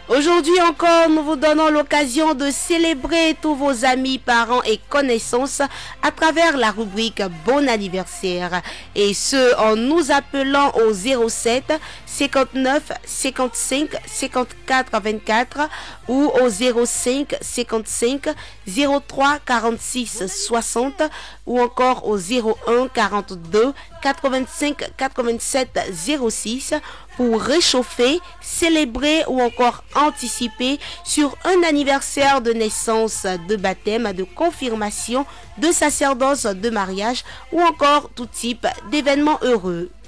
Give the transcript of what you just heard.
Aujourd'hui encore, nous vous donnons l'occasion de célébrer tous vos amis, parents et connaissances à travers la rubrique Bon anniversaire. Et ce, en nous appelant au 07 59 55 54 24 ou au 05 55 03 46 60 ou encore au 01 42 85 87 06 pour réchauffer, célébrer ou encore anticiper sur un anniversaire de naissance, de baptême, de confirmation, de sacerdoce, de mariage ou encore tout type d'événements heureux.